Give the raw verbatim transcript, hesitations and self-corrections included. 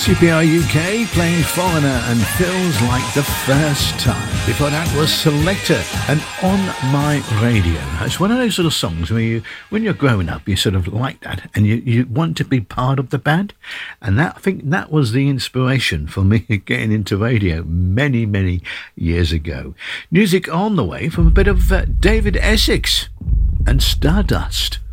C P R U K playing Foreigner and Feels Like the First Time. Before that was Selector and On My Radio. It's one of those sort of songs where you, when you're growing up, you sort of like that and you, you want to be part of the band. And that, I think that was the inspiration for me getting into radio many, many years ago. Music on the way from a bit of uh, David Essex and Stardust.